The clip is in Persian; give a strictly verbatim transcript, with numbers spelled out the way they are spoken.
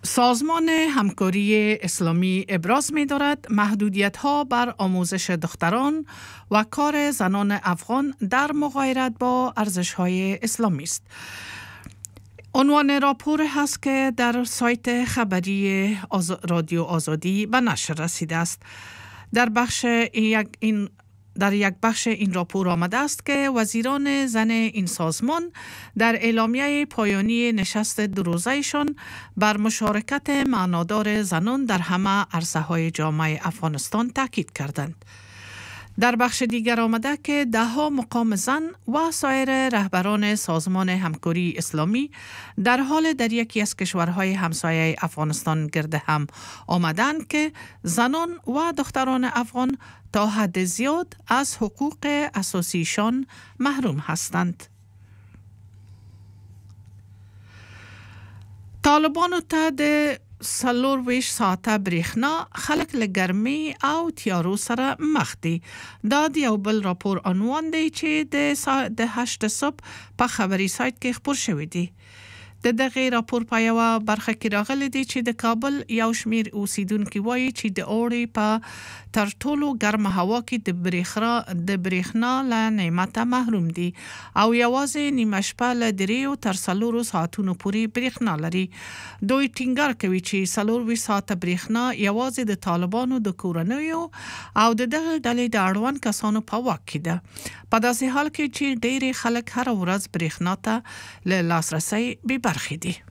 سازمان همکاری اسلامی ابراز می دارد محدودیت ها بر آموزش دختران و کار زنان افغان در مغایرت با ارزش های اسلامی است. عنوان راپور هست که در سایت خبری آز... رادیو آزادی به نشر رسیده است. در بخش یک این در یک بخش این راپور آمده است که وزیران زن این سازمان در اعلامیه پایانی نشست دو روزه‌شان بر مشارکت معنادار زنان در همه عرصه‌های جامعه افغانستان تاکید کردند. در بخش دیگر آمده که ده ها مقام زن و سایر رهبران سازمان همکاری اسلامی در حال در یکی از کشورهای همسایه افغانستان گرد هم آمدند که زنان و دختران افغان تا حد زیاد از حقوق اساسیشان محروم هستند. طالبانو ته د سلور ویش ساعته بریښنا خلک له ګرمۍ او تیارو سره مخ دي. دا د یو بل راپور عنوان دی چې د سا... د هشت صبح په خبري سایت کې خپور شوی دی. د دغه راپور په یوه برخه کې راغلی دی چې د کابل یو شمیر اوسیدونکي وایي چې د اوړي په تر ټولو ګرمه هوا کې د بریښنا د بریښنا له نعمته محروم دي او یوازې نیمه شپه له دریو تر څلورو ساعتونو پورې بریښنا لري. دوی ټینګار کوي چې څلور ویشت ساعته بریښنا یوازې د طالبانو د کورنیو او د دغه ډلې د اړوند کسانو په واک کې ده، په داسې حال کې چې ډېری خلک هر ورځ بریښنا ته له لاسرسي بې برخې دي.